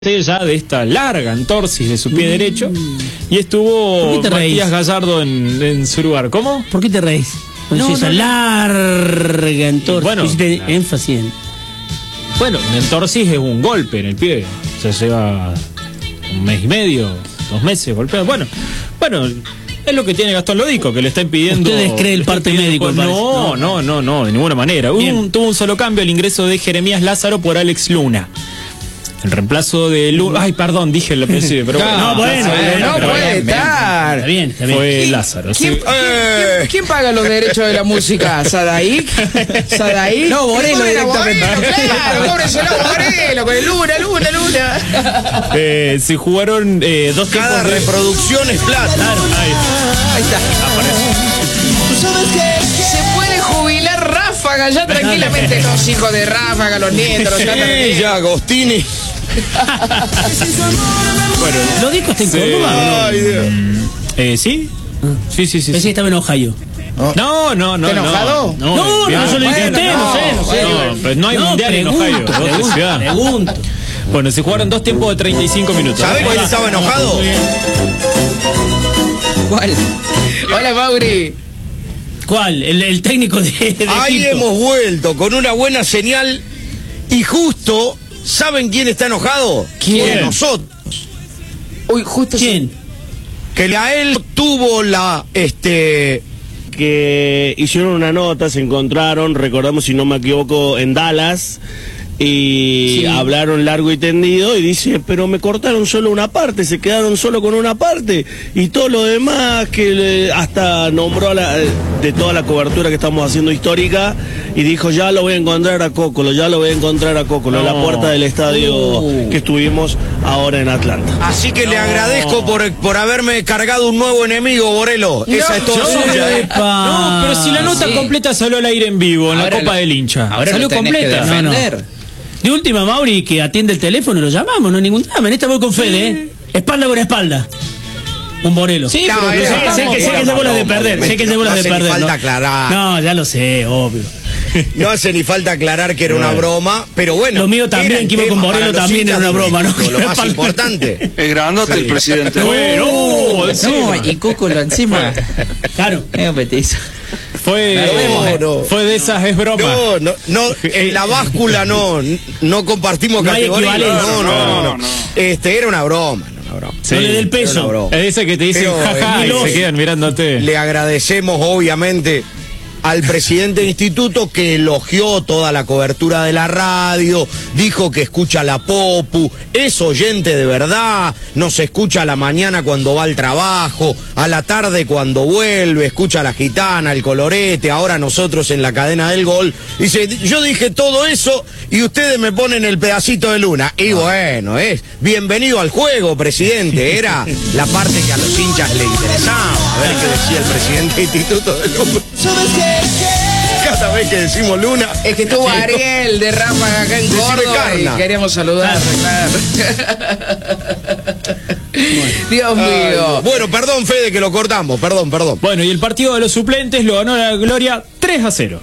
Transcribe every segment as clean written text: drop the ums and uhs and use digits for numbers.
ya de esta larga entorsis de su pie derecho y estuvo Matías Gallardo en su lugar. ¿Cómo? ¿Por qué te reís? Esa larga entorsis. Bueno, énfasis en... Bueno, una entorsis es un golpe en el pie. Se lleva un mes y medio, 2 meses golpeado. Bueno, es lo que tiene Gastón Lodico, que le está impidiendo. ¿Ustedes creen el parte médico? No, de ninguna manera. Tuvo un solo cambio, el ingreso de Jeremías Lázaro por Alex Luna. El reemplazo de Luna. Ay, perdón, dije el apellido, pero no puede estar. Está bien. Fue Lázaro. ¿Quién paga los derechos de la música? ¿Sadaik? No, Borelo directamente. Claro, cóbreselo Borelo, con el Luna. Se jugaron 2 tiempos. Cada reproducción es plata. Claro, Ahí está. ¿Tú sabes qué? Se puede jubilar Ráfaga ya tranquilamente. Los hijos de Ráfaga, los nietos, los tatas. Ya, Agostini. Bueno, ¿Lodico está en Córdoba? Ay, Dios. ¿Sí? Sí. Pensé que estaba en Ohio. No. ¿Está enojado? No, yo le dije a usted, no sé. Pues no hay mundial en Ohio. Pregunto. Bueno, se jugaron 2 tiempos de 35 minutos. ¿Sabés quién estaba enojado? ¿Cuál? Hola, Mauri. ¿Cuál? El técnico de Ahí Egipto. hemos vuelto con una buena señal y justo, ¿saben quién está enojado? ¿Quién? Nosotros. Uy, justo. ¿Quién? Que a él tuvo que hicieron una nota, se encontraron, recordamos si no me equivoco, en Dallas, y hablaron largo y tendido, y dice, pero me cortaron solo una parte, se quedaron solo con una parte, y todo lo demás, hasta nombró de toda la cobertura que estamos haciendo histórica, y dijo, ya lo voy a encontrar a Cocolo, en la puerta del estadio que estuvimos ahora en Atlanta. Así que le agradezco por haberme cargado un nuevo enemigo, Borelo. Esa es toda suya, ¿eh? No, pero si la nota completa salió al aire en vivo, en la Copa del Hincha. Ahora salió lo tenés que completa. defender. De última, Mauri, que atiende el teléfono, lo llamamos, no hay ningún drama. En esta voy con Fede, ¿eh? Espalda con espalda. Un Borelo. Sí, No, pero Sé que es de bolas de perder. Sé que es de bolas de perder. Falta aclarar. No, ya lo sé, obvio. No hace ni falta aclarar que era una broma, pero bueno. Lo mío también, era el que iba con tema Borelo, para los también era hinchas una del broma, ¿no? Instituto, Lo más importante. Es grandote el presidente. No, y Cúculo encima. Claro. Es petizo. Fue de esas, es broma. No, en la báscula no compartimos No hay categoría. equivalencia. No. Era una broma. Sí, No le dé el Era una peso. broma. Es ese que te dicen Pero, jaja y se quedan mirándote. Le agradecemos, obviamente, al presidente del instituto que elogió toda la cobertura de la radio, dijo que escucha la Popu, es oyente de verdad, nos escucha a la mañana cuando va al trabajo, a la tarde cuando vuelve, escucha a la Gitana, el Colorete, ahora nosotros en la cadena del Gol. Dice, yo dije todo eso y ustedes me ponen el pedacito de Luna. Y bueno, bienvenido al juego, presidente. Era la parte que a los hinchas le interesaba, a ver qué decía el presidente del instituto de Luna. ¿Sabes qué? Cada vez que decimos Luna, Es que estuvo Ariel de Ráfaga acá en Córdoba Carna. y queríamos saludar. Claro. Dios mío. bueno, perdón, Fede, que lo cortamos, perdón. Bueno, y el partido de los suplentes lo ganó la Gloria 3-0.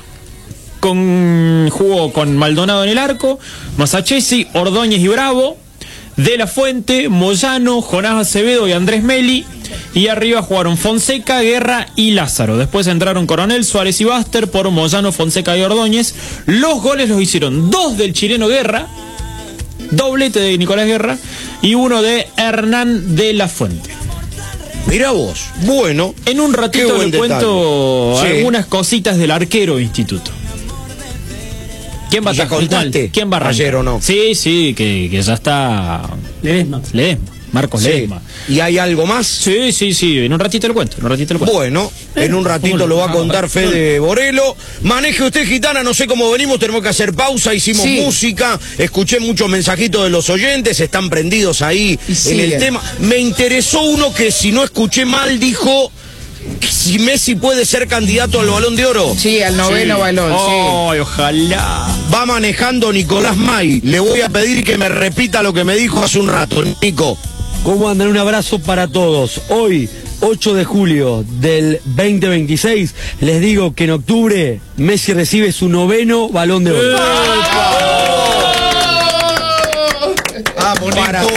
Jugó con Maldonado en el arco, Masachesi, Ordóñez y Bravo, De la Fuente, Moyano, Jonás Acevedo y Andrés Meli. Y arriba jugaron Fonseca, Guerra y Lázaro. Después entraron Coronel, Suárez y Baster por Moyano, Fonseca y Ordóñez. Los goles los hicieron 2 del chileno Guerra, doblete de Nicolás Guerra, y 1 de Hernán de la Fuente. Mira vos, bueno. En un ratito buen le cuento detalle. Sí. algunas cositas del arquero instituto. ¿Quién va a ¿Ya arrancar? contaste ¿Quién va a arrancar? ayer o no? Sí, que ya está Ledesma. Marcos Sí. Ledesma. ¿Y hay algo más? Sí, en un ratito le cuento, Bueno, en un ratito lo va a contar Fede Borelo. Maneje usted, Gitana, no sé cómo venimos, tenemos que hacer pausa, hicimos música, escuché muchos mensajitos de los oyentes, están prendidos ahí en el tema. Me interesó uno que, si no escuché mal, dijo si Messi puede ser candidato al Balón de Oro. Sí, al noveno balón. Ay, ojalá. Va manejando Nicolás May. Le voy a pedir que me repita lo que me dijo hace un rato, Nico. ¿Cómo andan? Un abrazo para todos. Hoy, 8 de julio del 2026, les digo que en octubre Messi recibe su 9º Balón de Oro. Vamos, para